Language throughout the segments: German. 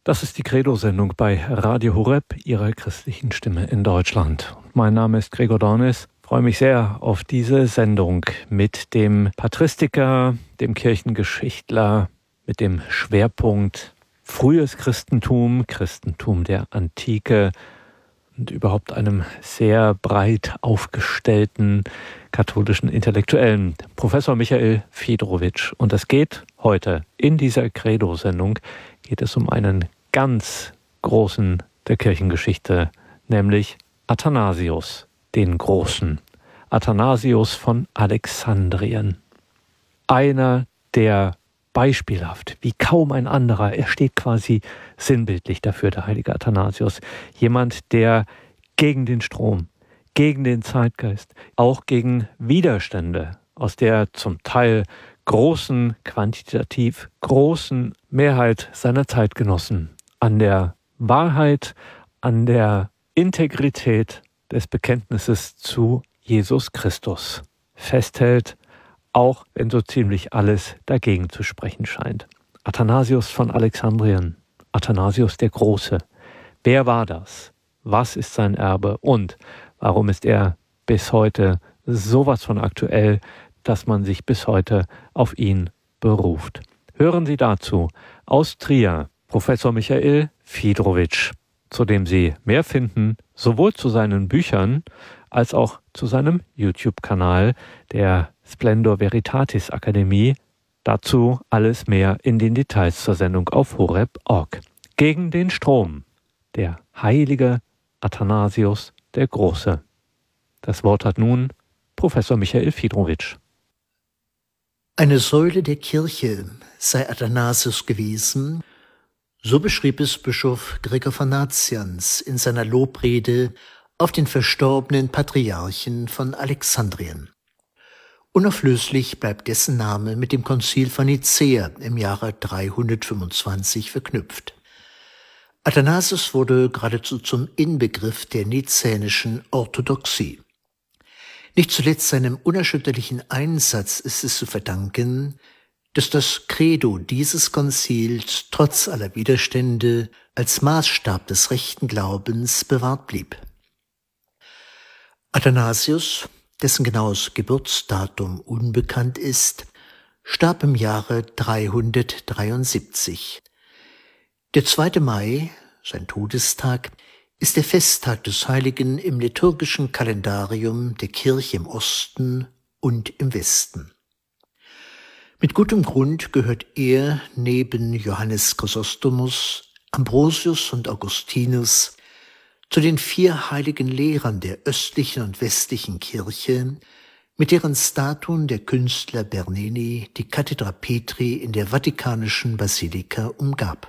Das ist die Credo-Sendung bei Radio Horeb, Ihrer christlichen Stimme in Deutschland. Mein Name ist Gregor Dornis. Ich freue mich sehr auf diese Sendung mit dem Patristiker, dem Kirchengeschichtler, mit dem Schwerpunkt frühes Christentum, Christentum der Antike und überhaupt einem sehr breit aufgestellten katholischen Intellektuellen, Professor Michael Fedorowitsch. Und es geht heute in dieser Credo-Sendung geht es um einen ganz großen der Kirchengeschichte, nämlich Athanasius, den Großen. Athanasius von Alexandrien. Einer, der beispielhaft, wie kaum ein anderer, er steht quasi sinnbildlich dafür, der heilige Athanasius. Jemand, der gegen den Strom, gegen den Zeitgeist, auch gegen Widerstände aus der zum Teil quantitativ großen Mehrheit seiner Zeitgenossen an der Wahrheit, an der Integrität des Bekenntnisses zu Jesus Christus festhält, auch wenn so ziemlich alles dagegen zu sprechen scheint. Athanasius von Alexandrien, Athanasius der Große. Wer war das? Was ist sein Erbe? Und warum ist er bis heute sowas von aktuell, dass man sich bis heute auf ihn beruft? Hören Sie dazu aus Trier Professor Michael Fedorowitsch, zu dem Sie mehr finden, sowohl zu seinen Büchern als auch zu seinem YouTube-Kanal der Splendor Veritatis Akademie. Dazu alles mehr in den Details zur Sendung auf horeb.org. Gegen den Strom, der heilige Athanasius der Große. Das Wort hat nun Professor Michael Fedorowitsch. Eine Säule der Kirche sei Athanasius gewesen, so beschrieb es Bischof Gregor von Nazianz in seiner Lobrede auf den verstorbenen Patriarchen von Alexandrien. Unauflöslich bleibt dessen Name mit dem Konzil von Nicäa im Jahre 325 verknüpft. Athanasius wurde geradezu zum Inbegriff der nizänischen Orthodoxie. Nicht zuletzt seinem unerschütterlichen Einsatz ist es zu verdanken, dass das Credo dieses Konzils trotz aller Widerstände als Maßstab des rechten Glaubens bewahrt blieb. Athanasius, dessen genaues Geburtsdatum unbekannt ist, starb im Jahre 373. Der 2. Mai, sein Todestag, ist der Festtag des Heiligen im liturgischen Kalendarium der Kirche im Osten und im Westen. Mit gutem Grund gehört er neben Johannes Chrysostomus, Ambrosius und Augustinus zu den 4 heiligen Lehrern der östlichen und westlichen Kirche, mit deren Statuen der Künstler Bernini die Cathedra Petri in der Vatikanischen Basilika umgab.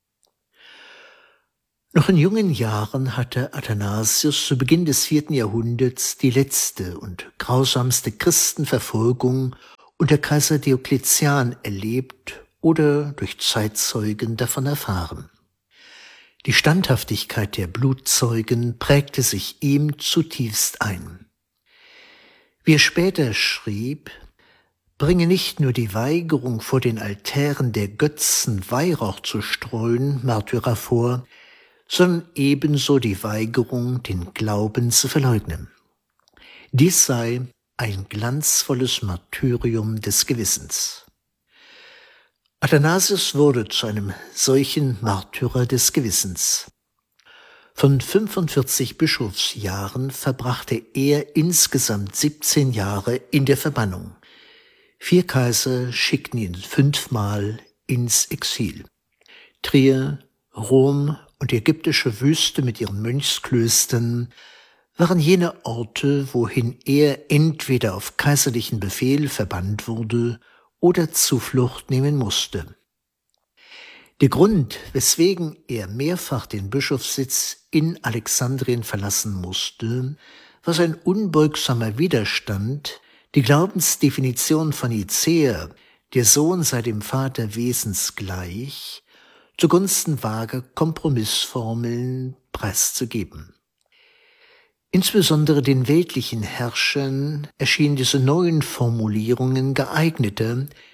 Noch in jungen Jahren hatte Athanasius zu Beginn des 4. Jahrhunderts die letzte und grausamste Christenverfolgung unter Kaiser Diokletian erlebt oder durch Zeitzeugen davon erfahren. Die Standhaftigkeit der Blutzeugen prägte sich ihm zutiefst ein. Wie er später schrieb, bringe nicht nur die Weigerung, vor den Altären der Götzen Weihrauch zu streuen, Märtyrer vor, sondern ebenso die Weigerung, den Glauben zu verleugnen. Dies sei ein glanzvolles Martyrium des Gewissens. Athanasius wurde zu einem solchen Märtyrer des Gewissens. Von 45 Bischofsjahren verbrachte er insgesamt 17 Jahre in der Verbannung. 4 Kaiser schickten ihn 5-mal ins Exil. Trier, Rom und die ägyptische Wüste mit ihren Mönchsklöstern waren jene Orte, wohin er entweder auf kaiserlichen Befehl verbannt wurde oder Zuflucht nehmen musste. Der Grund, weswegen er mehrfach den Bischofssitz in Alexandrien verlassen musste, war sein unbeugsamer Widerstand, die Glaubensdefinition von Nicäa, der Sohn sei dem Vater wesensgleich, zugunsten vager Kompromissformeln preiszugeben. Insbesondere den weltlichen Herrschern erschienen diese neuen Formulierungen geeigneter,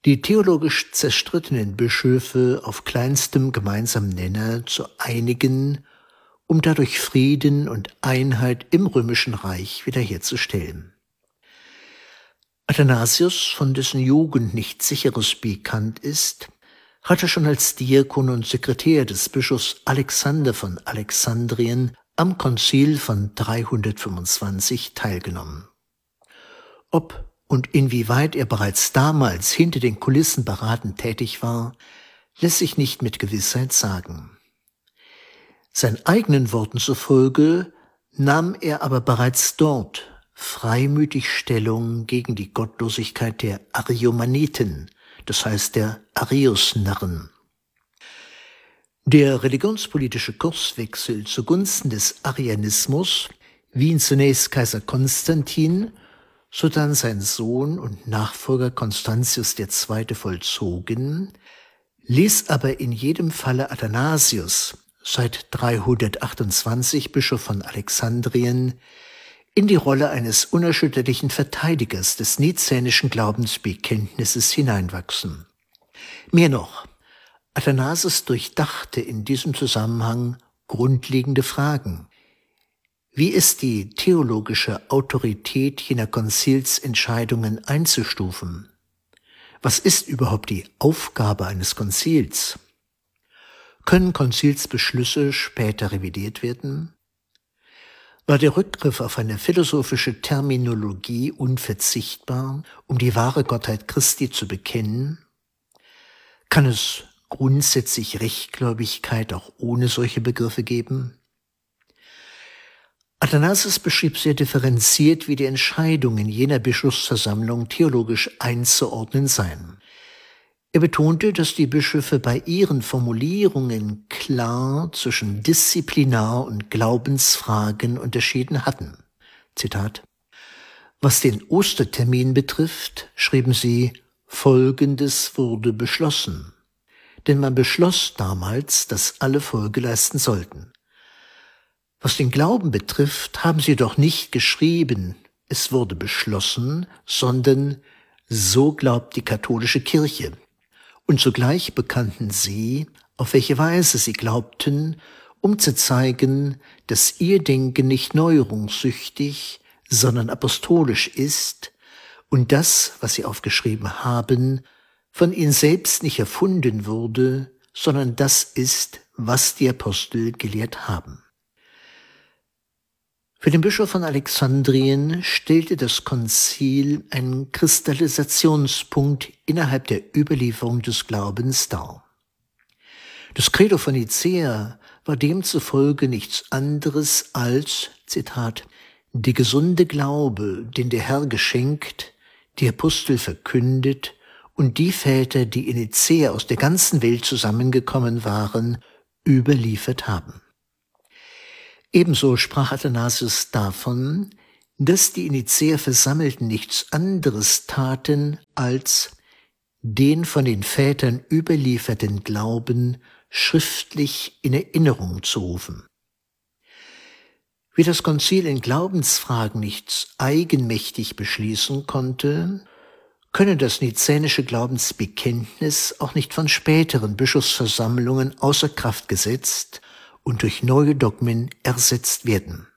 die theologisch zerstrittenen Bischöfe auf kleinstem gemeinsamen Nenner zu einigen, um dadurch Frieden und Einheit im Römischen Reich wiederherzustellen. Athanasius, von dessen Jugend nichts Sicheres bekannt ist, hatte schon als Diakon und Sekretär des Bischofs Alexander von Alexandrien am Konzil von 325 teilgenommen. Ob und inwieweit er bereits damals hinter den Kulissen beratend tätig war, lässt sich nicht mit Gewissheit sagen. Seinen eigenen Worten zufolge nahm er aber bereits dort freimütig Stellung gegen die Gottlosigkeit der Ariomaniten, das heißt der Ariusnarren. Der religionspolitische Kurswechsel zugunsten des Arianismus, wie ihn zunächst Kaiser Konstantin, sodann sein Sohn und Nachfolger Constantius II. Vollzogen, ließ aber in jedem Falle Athanasius, seit 328 Bischof von Alexandrien, in die Rolle eines unerschütterlichen Verteidigers des nizänischen Glaubensbekenntnisses hineinwachsen. Mehr noch, Athanasius durchdachte in diesem Zusammenhang grundlegende Fragen. Wie ist die theologische Autorität jener Konzilsentscheidungen einzustufen? Was ist überhaupt die Aufgabe eines Konzils? Können Konzilsbeschlüsse später revidiert werden? War der Rückgriff auf eine philosophische Terminologie unverzichtbar, um die wahre Gottheit Christi zu bekennen? Kann es grundsätzlich Rechtgläubigkeit auch ohne solche Begriffe geben? Athanasius beschrieb sehr differenziert, wie die Entscheidungen jener Bischofsversammlung theologisch einzuordnen seien. Er betonte, dass die Bischöfe bei ihren Formulierungen klar zwischen Disziplinar- und Glaubensfragen unterschieden hatten. Zitat: Was den Ostertermin betrifft, schrieben sie, Folgendes wurde beschlossen. Denn man beschloss damals, dass alle Folge leisten sollten. Was den Glauben betrifft, haben sie doch nicht geschrieben, es wurde beschlossen, sondern so glaubt die katholische Kirche. Und zugleich bekannten sie, auf welche Weise sie glaubten, um zu zeigen, dass ihr Denken nicht neuerungssüchtig, sondern apostolisch ist und das, was sie aufgeschrieben haben, von ihnen selbst nicht erfunden wurde, sondern das ist, was die Apostel gelehrt haben. Für den Bischof von Alexandrien stellte das Konzil einen Kristallisationspunkt innerhalb der Überlieferung des Glaubens dar. Das Credo von Nicäa war demzufolge nichts anderes als, Zitat, der gesunde Glaube, den der Herr geschenkt, die Apostel verkündet und die Väter, die in Nicäa aus der ganzen Welt zusammengekommen waren, überliefert haben. Ebenso sprach Athanasius davon, dass die in Nicäa Versammelten nichts anderes taten, als den von den Vätern überlieferten Glauben schriftlich in Erinnerung zu rufen. Wie das Konzil in Glaubensfragen nichts eigenmächtig beschließen konnte, könne das nizänische Glaubensbekenntnis auch nicht von späteren Bischofsversammlungen außer Kraft gesetzt und durch neue Dogmen ersetzt werden.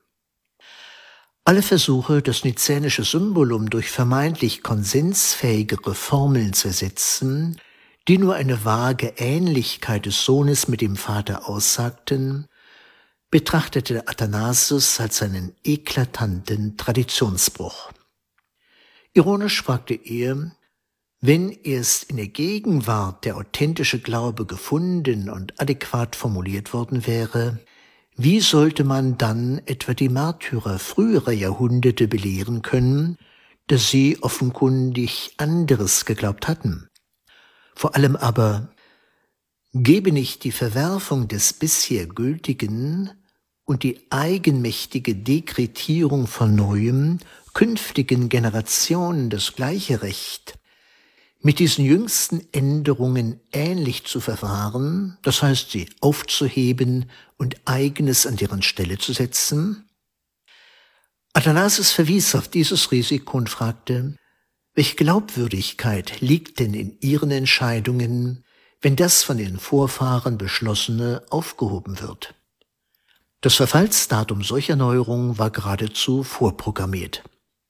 Alle Versuche, das nizänische Symbolum durch vermeintlich konsensfähigere Formeln zu ersetzen, die nur eine vage Ähnlichkeit des Sohnes mit dem Vater aussagten, betrachtete Athanasius als einen eklatanten Traditionsbruch. Ironisch fragte er, wenn erst in der Gegenwart der authentische Glaube gefunden und adäquat formuliert worden wäre, wie sollte man dann etwa die Märtyrer früherer Jahrhunderte belehren können, dass sie offenkundig anderes geglaubt hatten? Vor allem aber, gebe nicht die Verwerfung des bisher Gültigen und die eigenmächtige Dekretierung von Neuem künftigen Generationen das gleiche Recht, mit diesen jüngsten Änderungen ähnlich zu verfahren, das heißt, sie aufzuheben und Eigenes an deren Stelle zu setzen? Athanasius verwies auf dieses Risiko und fragte, Welche Glaubwürdigkeit liegt denn in Ihren Entscheidungen, wenn das von den Vorfahren Beschlossene aufgehoben wird? Das Verfallsdatum solcher Neuerungen war geradezu vorprogrammiert.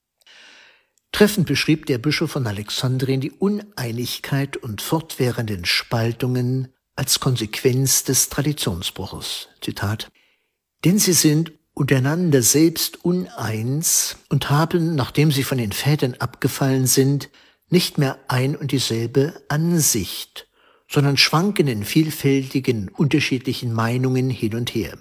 Treffend beschrieb der Bischof von Alexandrien die Uneinigkeit und fortwährenden Spaltungen als Konsequenz des Traditionsbruches. Zitat: Denn sie sind untereinander selbst uneins und haben, nachdem sie von den Vätern abgefallen sind, nicht mehr ein und dieselbe Ansicht, sondern schwanken in vielfältigen, unterschiedlichen Meinungen hin und her.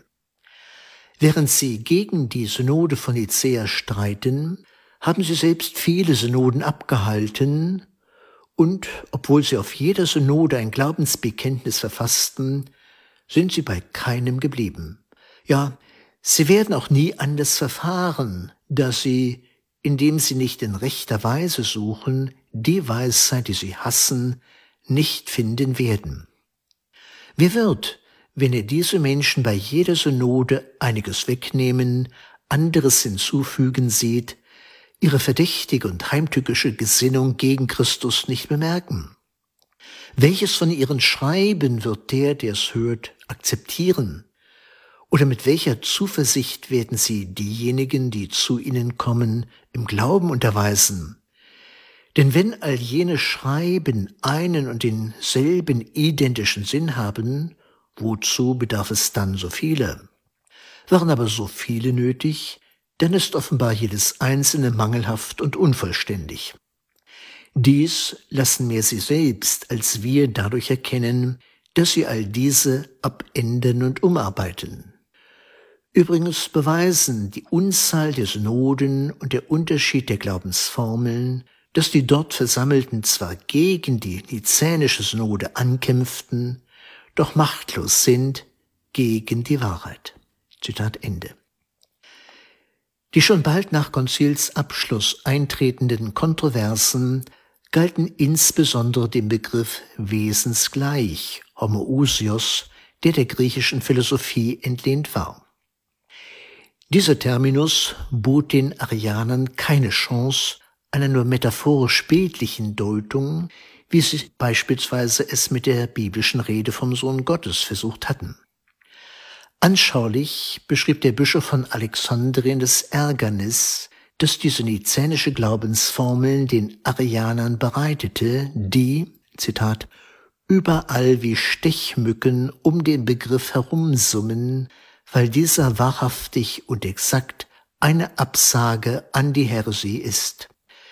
Während sie gegen die Synode von Nicäa streiten, haben sie selbst viele Synoden abgehalten und, obwohl sie auf jeder Synode ein Glaubensbekenntnis verfassten, sind sie bei keinem geblieben. Ja, sie werden auch nie anders verfahren, da sie, indem sie nicht in rechter Weise suchen, die Weisheit, die sie hassen, nicht finden werden. Wer wird, wenn er diese Menschen bei jeder Synode einiges wegnehmen, anderes hinzufügen sieht, ihre verdächtige und heimtückische Gesinnung gegen Christus nicht bemerken? Welches von ihren Schreiben wird der es hört, akzeptieren? Oder mit welcher Zuversicht werden sie diejenigen, die zu ihnen kommen, im Glauben unterweisen? Denn wenn all jene Schreiben einen und denselben identischen Sinn haben, wozu bedarf es dann so viele? Waren aber so viele nötig, dann ist offenbar jedes einzelne mangelhaft und unvollständig. Dies lassen mehr sie selbst als wir dadurch erkennen, dass sie all diese abändern und umarbeiten. Übrigens beweisen die Unzahl der Synoden und der Unterschied der Glaubensformeln, dass die dort Versammelten zwar gegen die Nizänische Synode ankämpften, doch machtlos sind gegen die Wahrheit. Zitat Ende. Die schon bald nach Konzilsabschluss eintretenden Kontroversen galten insbesondere dem Begriff wesensgleich, Homoousios, der griechischen Philosophie entlehnt war. Dieser Terminus bot den Arianern keine Chance einer nur metaphorisch bildlichen Deutung, wie sie beispielsweise es mit der biblischen Rede vom Sohn Gottes versucht hatten. Anschaulich beschrieb der Bischof von Alexandrien das Ärgernis, das diese nizänische Glaubensformeln den Arianern bereitete, die, Zitat, überall wie Stechmücken um den Begriff herumsummen, weil dieser wahrhaftig und exakt eine Absage an die Häresie ist.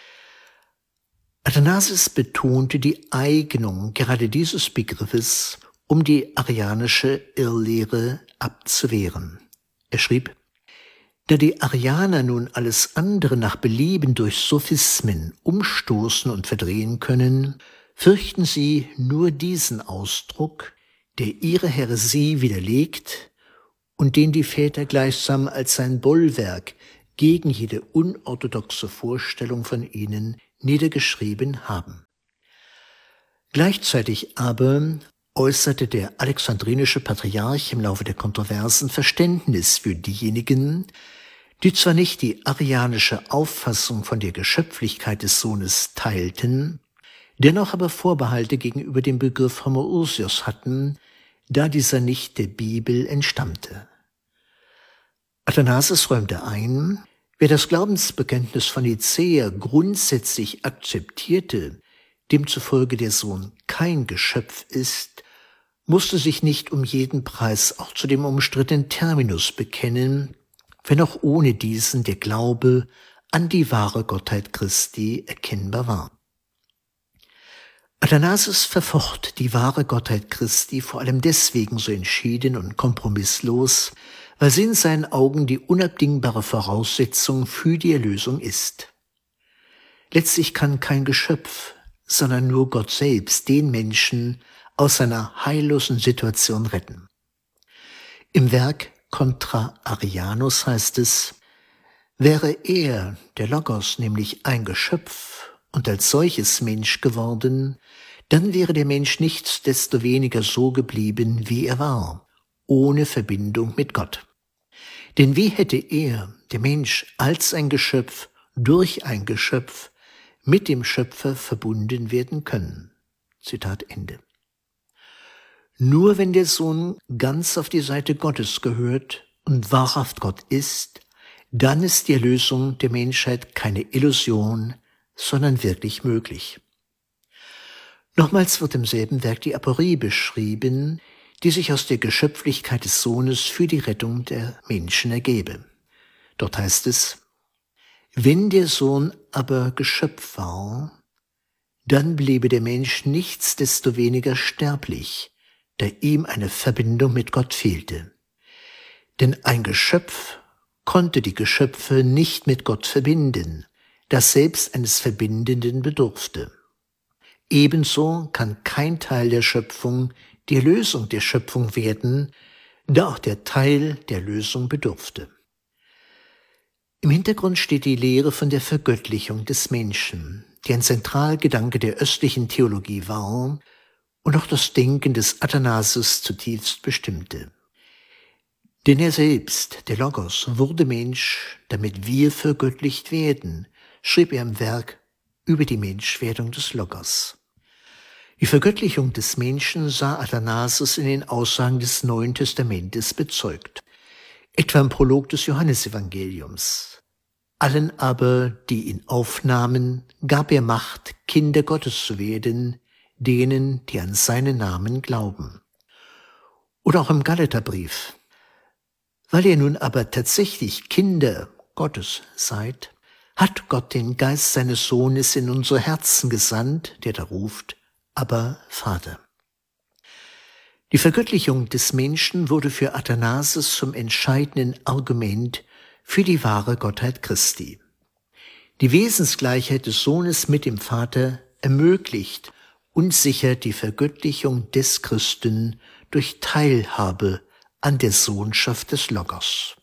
Athanasius betonte die Eignung gerade dieses Begriffes, um die arianische Irrlehre abzuwehren. Er schrieb: Da die Arianer nun alles andere nach Belieben durch Sophismen umstoßen und verdrehen können, fürchten sie nur diesen Ausdruck, der ihre Häresie widerlegt und den die Väter gleichsam als sein Bollwerk gegen jede unorthodoxe Vorstellung von ihnen niedergeschrieben haben. Gleichzeitig aber äußerte der alexandrinische Patriarch im Laufe der Kontroversen Verständnis für diejenigen, die zwar nicht die arianische Auffassung von der Geschöpflichkeit des Sohnes teilten, dennoch aber Vorbehalte gegenüber dem Begriff Homoousios hatten, da dieser nicht der Bibel entstammte. Athanasius räumte ein, wer das Glaubensbekenntnis von Nicäa grundsätzlich akzeptierte, demzufolge der Sohn kein Geschöpf ist, musste sich nicht um jeden Preis auch zu dem umstrittenen Terminus bekennen, wenn auch ohne diesen der Glaube an die wahre Gottheit Christi erkennbar war. Athanasius verfocht die wahre Gottheit Christi vor allem deswegen so entschieden und kompromisslos, weil sie in seinen Augen die unabdingbare Voraussetzung für die Erlösung ist. Letztlich kann kein Geschöpf, sondern nur Gott selbst den Menschen aus seiner heillosen Situation retten. Im Werk Contra Arianus heißt es: Wäre er, der Logos, nämlich ein Geschöpf und als solches Mensch geworden, dann wäre der Mensch nichtsdestoweniger so geblieben, wie er war, ohne Verbindung mit Gott. Denn wie hätte er, der Mensch, als ein Geschöpf, durch ein Geschöpf, mit dem Schöpfer verbunden werden können. Zitat Ende. Nur wenn der Sohn ganz auf die Seite Gottes gehört und wahrhaft Gott ist, dann ist die Erlösung der Menschheit keine Illusion, sondern wirklich möglich. Nochmals wird im selben Werk die Aporie beschrieben, die sich aus der Geschöpflichkeit des Sohnes für die Rettung der Menschen ergebe. Dort heißt es: Wenn der Sohn aber Geschöpf war, dann bliebe der Mensch nichtsdestoweniger sterblich, da ihm eine Verbindung mit Gott fehlte. Denn ein Geschöpf konnte die Geschöpfe nicht mit Gott verbinden, das selbst eines Verbindenden bedurfte. Ebenso kann kein Teil der Schöpfung die Erlösung der Schöpfung werden, da auch der Teil der Lösung bedurfte. Im Hintergrund steht die Lehre von der Vergöttlichung des Menschen, die ein Zentralgedanke der östlichen Theologie war und auch das Denken des Athanasius zutiefst bestimmte. Denn er selbst, der Logos, wurde Mensch, damit wir vergöttlicht werden, schrieb er im Werk über die Menschwerdung des Logos. Die Vergöttlichung des Menschen sah Athanasius in den Aussagen des Neuen Testamentes bezeugt, etwa im Prolog des Johannesevangeliums. Allen aber, die ihn aufnahmen, gab er Macht, Kinder Gottes zu werden, denen, die an seinen Namen glauben. Oder auch im Galaterbrief: Weil ihr nun aber tatsächlich Kinder Gottes seid, hat Gott den Geist seines Sohnes in unsere Herzen gesandt, der da ruft: Aber Vater. Die Vergöttlichung des Menschen wurde für Athanasius zum entscheidenden Argument für die wahre Gottheit Christi. Die Wesensgleichheit des Sohnes mit dem Vater ermöglicht und sichert die Vergöttlichung des Christen durch Teilhabe an der Sohnschaft des Logos.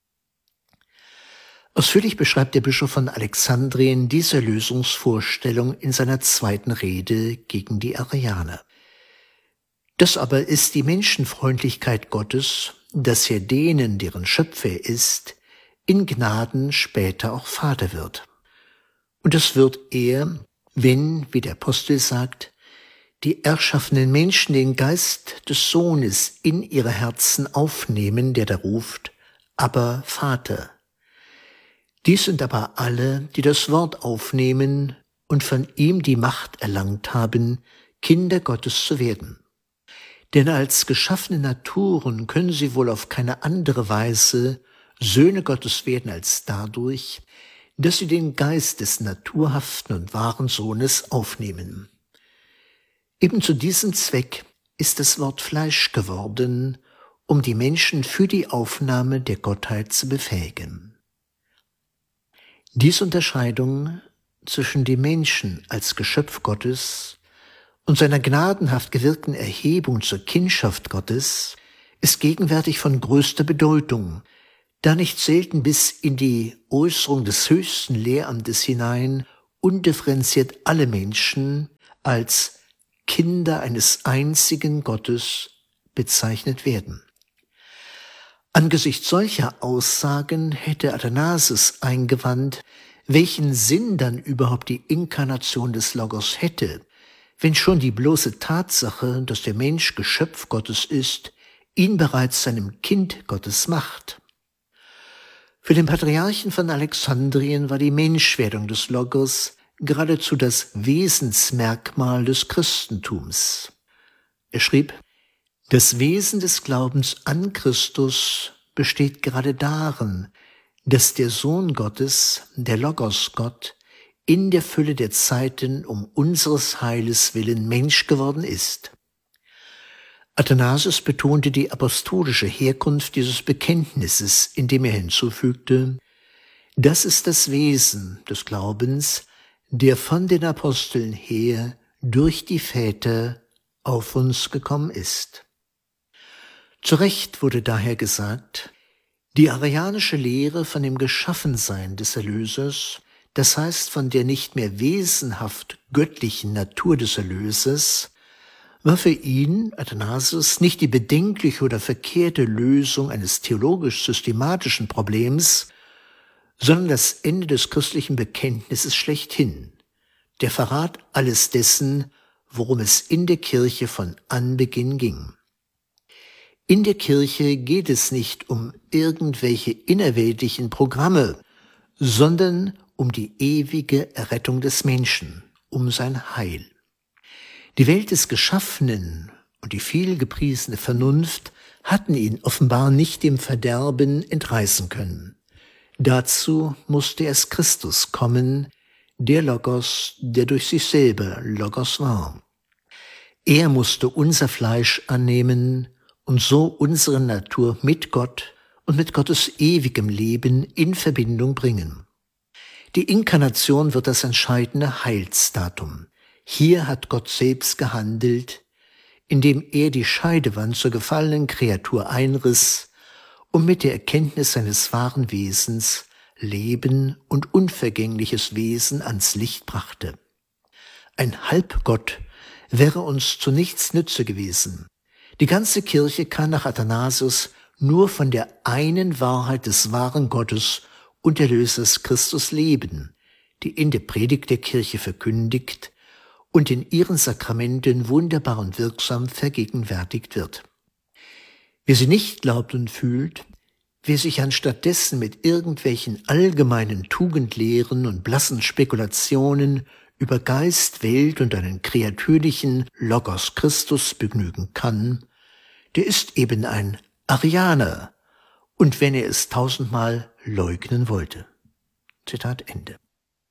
Ausführlich beschreibt der Bischof von Alexandrien diese Erlösungsvorstellung in seiner zweiten Rede gegen die Arianer. Das aber ist die Menschenfreundlichkeit Gottes, dass er denen, deren Schöpfer er ist, in Gnaden später auch Vater wird. Und das wird er, wenn, wie der Apostel sagt, die erschaffenen Menschen den Geist des Sohnes in ihre Herzen aufnehmen, der da ruft: Aber Vater. Dies sind aber alle, die das Wort aufnehmen und von ihm die Macht erlangt haben, Kinder Gottes zu werden. Denn als geschaffene Naturen können sie wohl auf keine andere Weise Söhne Gottes werden als dadurch, dass sie den Geist des naturhaften und wahren Sohnes aufnehmen. Eben zu diesem Zweck ist das Wort Fleisch geworden, um die Menschen für die Aufnahme der Gottheit zu befähigen. Diese Unterscheidung zwischen dem Menschen als Geschöpf Gottes und seiner gnadenhaft gewirkten Erhebung zur Kindschaft Gottes ist gegenwärtig von größter Bedeutung, da nicht selten bis in die Äußerung des höchsten Lehramtes hinein undifferenziert alle Menschen als Kinder eines einzigen Gottes bezeichnet werden. Angesichts solcher Aussagen hätte Athanasius eingewandt, welchen Sinn dann überhaupt die Inkarnation des Logos hätte, wenn schon die bloße Tatsache, dass der Mensch Geschöpf Gottes ist, ihn bereits seinem Kind Gottes macht. Für den Patriarchen von Alexandrien war die Menschwerdung des Logos geradezu das Wesensmerkmal des Christentums. Er schrieb: Das Wesen des Glaubens an Christus besteht gerade darin, dass der Sohn Gottes, der Logos Gott, in der Fülle der Zeiten um unseres Heiles willen Mensch geworden ist. Athanasius betonte die apostolische Herkunft dieses Bekenntnisses, indem er hinzufügte: Das ist das Wesen des Glaubens, der von den Aposteln her durch die Väter auf uns gekommen ist. Zu Recht wurde daher gesagt, die arianische Lehre von dem Geschaffensein des Erlösers, das heißt von der nicht mehr wesenhaft göttlichen Natur des Erlösers, war für ihn, Athanasius, nicht die bedenkliche oder verkehrte Lösung eines theologisch-systematischen Problems, sondern das Ende des christlichen Bekenntnisses schlechthin, der Verrat alles dessen, worum es in der Kirche von Anbeginn ging. In der Kirche geht es nicht um irgendwelche innerweltlichen Programme, sondern um die ewige Errettung des Menschen, um sein Heil. Die Welt des Geschaffenen und die vielgepriesene Vernunft hatten ihn offenbar nicht dem Verderben entreißen können. Dazu musste erst Christus kommen, der Logos, der durch sich selber Logos war. Er musste unser Fleisch annehmen und so unsere Natur mit Gott und mit Gottes ewigem Leben in Verbindung bringen. Die Inkarnation wird das entscheidende Heilsdatum. Hier hat Gott selbst gehandelt, indem er die Scheidewand zur gefallenen Kreatur einriss und mit der Erkenntnis seines wahren Wesens Leben und unvergängliches Wesen ans Licht brachte. Ein Halbgott wäre uns zu nichts nütze gewesen. Die ganze Kirche kann nach Athanasius nur von der einen Wahrheit des wahren Gottes und Erlösers Christus leben, die in der Predigt der Kirche verkündigt und in ihren Sakramenten wunderbar und wirksam vergegenwärtigt wird. Wer sie nicht glaubt und fühlt, wer sich anstattdessen mit irgendwelchen allgemeinen Tugendlehren und blassen Spekulationen über Geist, Welt und einen kreatürlichen Logos Christus begnügen kann, der ist eben ein Arianer, und wenn er es 1000-mal leugnen wollte. Zitat Ende.